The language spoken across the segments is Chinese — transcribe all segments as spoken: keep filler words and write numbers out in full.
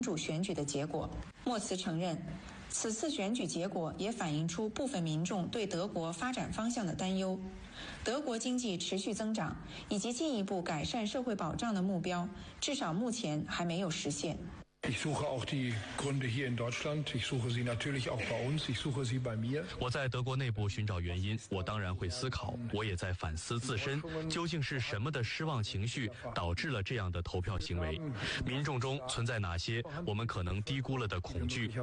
主选举的结果。莫茨承认，此次选举结果也反映出部分民众对德国发展方向的担忧。德国经济持续增长以及进一步改善社会保障的目标，至少目前还没有实现。 Ich suche auch die Gründe hier in Deutschland. Ich suche sie natürlich auch bei uns. Ich suche sie bei mir. 我在德国内部寻找原因，我当然会思考，我也在反思自身，究竟是什么的失望情绪导致了这样的投票行为？民众中存在哪些我们可能低估了的恐惧？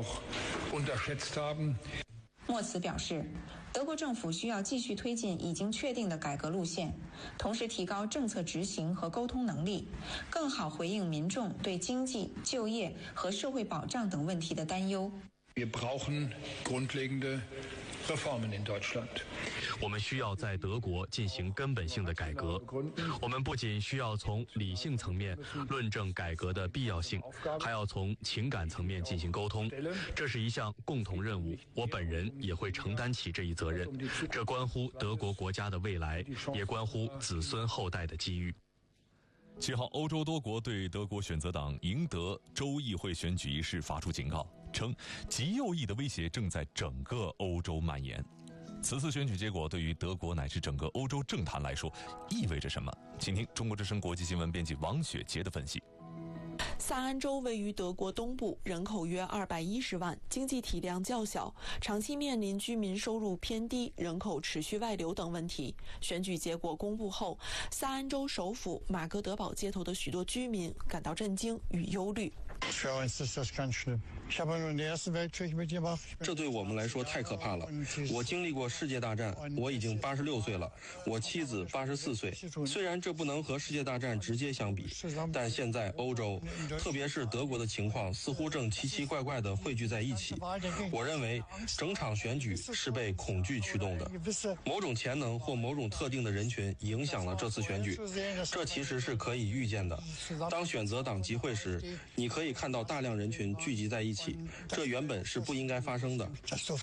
莫茨表示，德国政府需要继续推进已经确定的改革路线，同时提高政策执行和沟通能力，更好回应民众对经济、就业和社会保障等问题的担忧。 Wir brauchen grundlegende Reformen in Deutschland. 我们需要在德国进行根本性的改革。我们不仅需要从理性层面论证改革的必要性，还要从情感层面进行沟通。这是一项共同任务，我本人也会承担起这一责任。这关乎德国国家的未来，也关乎子孙后代的机遇。 七号，欧洲多国对德国选择党赢得州议会选举一事发出警告，称极右翼的威胁正在整个欧洲蔓延。此次选举结果对于德国乃至整个欧洲政坛来说意味着什么？请听中国之声国际新闻编辑王雪杰的分析。 萨安州位于德国东部，人口约二百一十万，经济体量较小，长期面临居民收入偏低、人口持续外流等问题。选举结果公布后，萨安州首府马格德堡街头的许多居民感到震惊与忧虑。 这对我们来说太可怕了。我经历过世界大战，我已经八十六岁了，我妻子八十四岁。虽然这不能和世界大战直接相比，但现在欧洲，特别是德国的情况似乎正奇奇怪怪地汇聚在一起。我认为整场选举是被恐惧驱动的，某种潜能或某种特定的人群影响了这次选举，这其实是可以预见的。当选择党集会时，你可以看到大量人群聚集在一起，这原本是不应该发生的。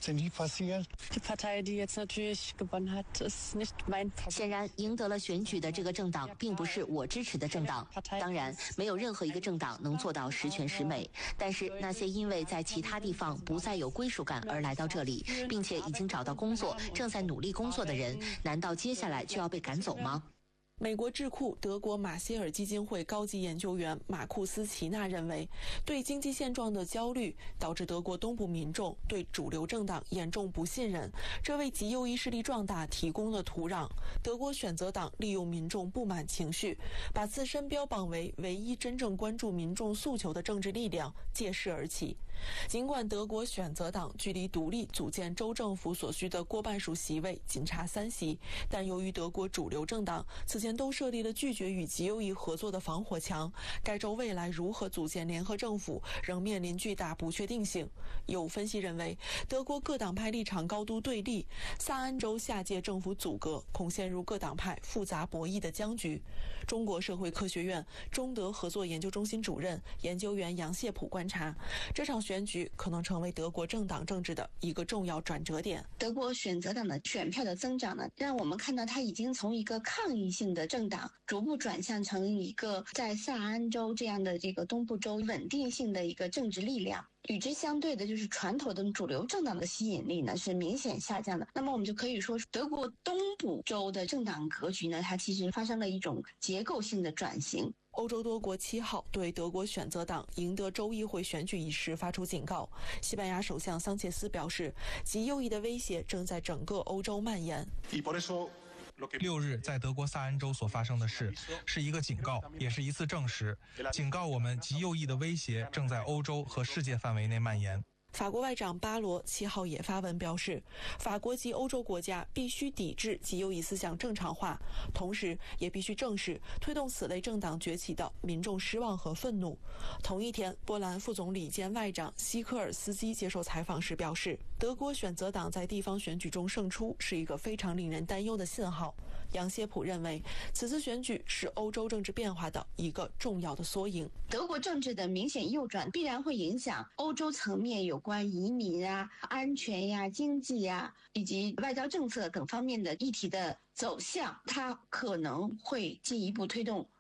显然，赢得了选举的这个政党并不是我支持的政党。当然，没有任何一个政党能做到十全十美。但是那些因为在其他地方不再有归属感而来到这里，并且已经找到工作、正在努力工作的人，难道接下来就要被赶走吗？ 美国智库德国马歇尔基金会高级研究员马库斯·齐纳认为，对经济现状的焦虑导致德国东部民众对主流政党严重不信任，这为极右翼势力壮大提供了土壤。德国选择党利用民众不满情绪，把自身标榜为唯一真正关注民众诉求的政治力量，借势而起。尽管德国选择党距离独立组建州政府所需的过半数席位仅差三席，但由于德国主流政党此前都设立了拒绝与极右翼合作的防火墙，该州未来如何组建联合政府仍面临巨大不确定性。有分析认为，德国各党派立场高度对立，萨安州下届政府阻隔恐陷入各党派复杂博弈的僵局。中国社会科学院中德合作研究中心主任研究员杨谢普观察，这场选举可能成为德国政党政治的一个重要转折点。 德国选择党的选票的增长呢，让我们看到它已经从一个抗议性的政党逐步转向成一个在萨安州这样的这个东部州稳定性的一个政治力量。与之相对的就是传统的主流政党的吸引力呢是明显下降的。那么我们就可以说，德国东部州的政党格局呢，它其实发生了一种结构性的转型。 欧洲多国七号对德国选择党赢得州议会选举一事发出警告。西班牙首相桑切斯表示，极右翼的威胁正在整个欧洲蔓延。 六日在德国萨安州所发生的事是一个警告，也是一次证实，警告我们极右翼的威胁正在欧洲和世界范围内蔓延。 法国外长巴罗七号也发文表示，法国及欧洲国家必须抵制极右翼思想正常化，同时也必须正视推动此类政党崛起的民众失望和愤怒。同一天，波兰副总理兼外长西科尔斯基接受采访时表示，德国选择党在地方选举中胜出是一个非常令人担忧的信号。杨谢普认为，此次选举是欧洲政治变化的一个重要的缩影。 德国政治的明显右转必然会影响欧洲层面有关移民啊、安全呀、经济呀以及外交政策等方面的议题的走向，它可能会进一步推动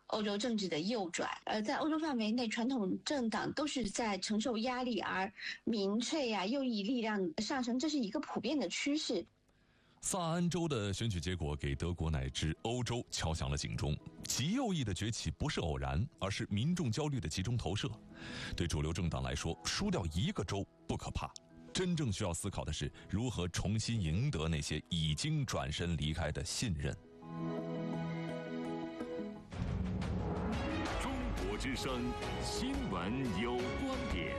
欧洲政治的右转。而在欧洲范围内，传统政党都是在承受压力，而民粹啊、右翼力量上升，这是一个普遍的趋势。 萨安州的选举结果给德国乃至欧洲敲响了警钟。极右翼的崛起不是偶然，而是民众焦虑的集中投射。对主流政党来说，输掉一个州不可怕，真正需要思考的是如何重新赢得那些已经转身离开的信任。 中国之声，新闻有观点。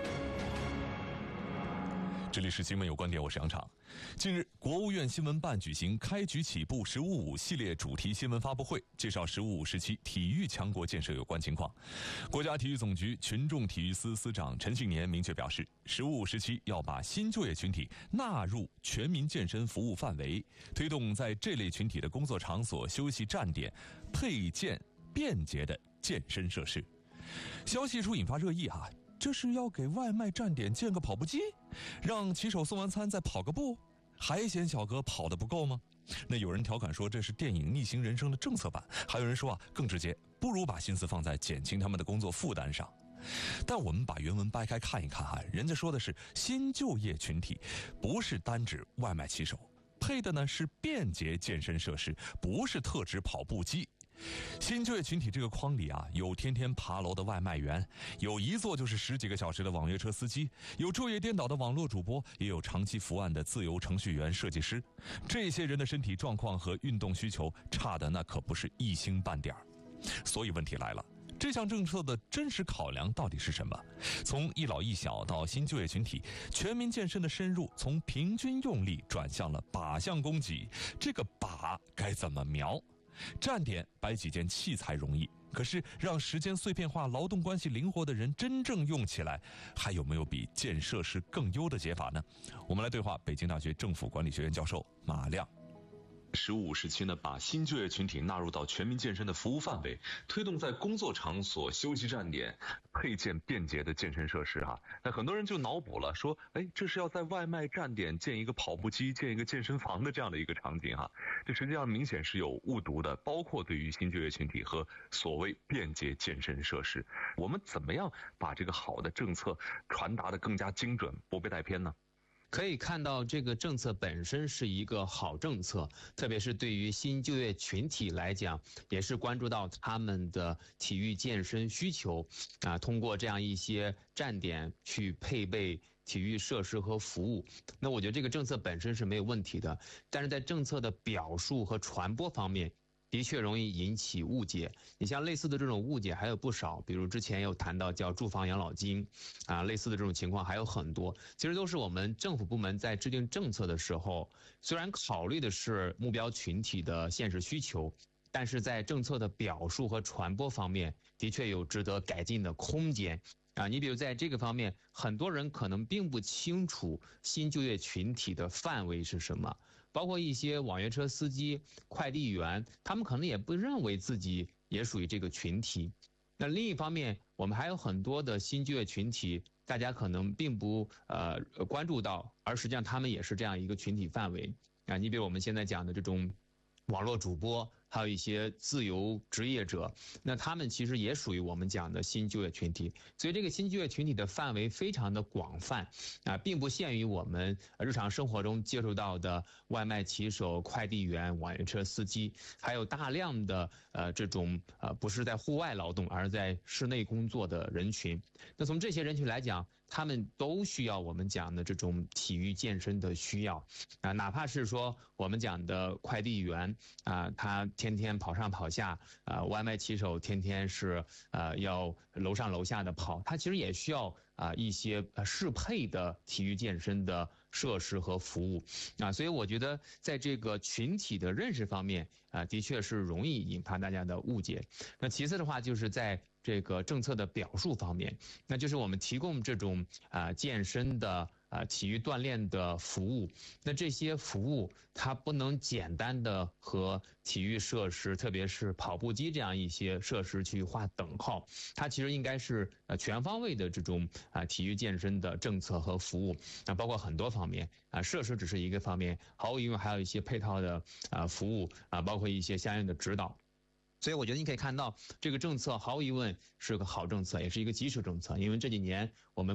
这里是新闻有观点，我是杨畅。近日，国务院新闻办举行开局起步“十五五”系列主题新闻发布会，介绍“十五五”时期体育强国建设有关情况。国家体育总局群众体育司司长陈庆年明确表示，“十五五”时期要把新就业群体纳入全民健身服务范围，推动在这类群体的工作场所、休息站点配建便捷的健身设施。消息一出引发热议啊。这是要给外卖站点建个跑步机，让骑手送完餐再跑个步，还嫌小哥跑得不够吗？那有人调侃说这是电影《逆行人生》的政策版，还有人说啊更直接，不如把心思放在减轻他们的工作负担上。但我们把原文掰开看一看啊，人家说的是新就业群体，不是单指外卖骑手，配的呢是便捷健身设施，不是特指跑步机。新就业群体这个框里啊，有天天爬楼的外卖员，有一坐就是十几个小时的网约车司机，有昼夜颠倒的网络主播，也有长期伏案的自由程序员、设计师。这些人的身体状况和运动需求差的那可不是一星半点儿。所以问题来了，这项政策的真实考量到底是什么？从一老一小到新就业群体，全民健身的深入从平均用力转向了靶向供给，这个靶该怎么瞄？站点摆几件器材容易，可是让时间碎片化、劳动关系灵活的人真正用起来，还有没有比建设施更优的解法呢？我们来对话北京大学政府管理学院教授马亮。十五时期呢，把新就业群体纳入到全民健身的服务范围，推动在工作场所、休息站点配建便捷的健身设施哈。那很多人就脑补了，说，哎，这是要在外卖站点建一个跑步机、建一个健身房的这样的一个场景哈。这实际上明显是有误读的，包括对于新就业群体和所谓便捷健身设施，我们怎么样把这个好的政策传达得更加精准，不被带偏呢？ 可以看到，这个政策本身是一个好政策，特别是对于新就业群体来讲，也是关注到他们的体育健身需求，啊，通过这样一些站点去配备体育设施和服务。那我觉得这个政策本身是没有问题的，但是在政策的表述和传播方面，的确容易引起误解。你像类似的这种误解还有不少，比如之前有谈到叫住房养老金，啊，类似的这种情况还有很多。其实都是我们政府部门在制定政策的时候，虽然考虑的是目标群体的现实需求，但是在政策的表述和传播方面，的确有值得改进的空间。啊，你比如在这个方面，很多人可能并不清楚新就业群体的范围是什么，包括一些网约车司机、快递员，他们可能也不认为自己也属于这个群体。那另一方面，我们还有很多的新就业群体，大家可能并不呃关注到，而实际上他们也是这样一个群体范围。啊，你比如我们现在讲的这种网络主播，还有一些自由职业者，那他们其实也属于我们讲的新就业群体。所以这个新就业群体的范围非常的广泛啊，并不限于我们日常生活中接触到的外卖骑手、快递员、网约车司机，还有大量的呃这种呃不是在户外劳动，而在室内工作的人群。那从这些人群来讲，他们都需要我们讲的这种体育健身的需要啊，哪怕是说我们讲的快递员啊，他天天跑上跑下，啊，外卖骑手天天是呃要楼上楼下的跑，他其实也需要啊一些适配的体育健身的设施和服务啊，所以我觉得在这个群体的认识方面啊，的确是容易引发大家的误解。那其次的话，就是在这个政策的表述方面，那就是我们提供这种啊健身的啊体育锻炼的服务，那这些服务它不能简单的和体育设施，特别是跑步机这样一些设施去划等号，它其实应该是呃全方位的这种啊体育健身的政策和服务，啊包括很多方面啊，设施只是一个方面，毫无疑问还有一些配套的啊服务啊，包括一些相应的指导。 所以我觉得你可以看到，这个政策毫无疑问是个好政策，也是一个基础政策，因为这几年我们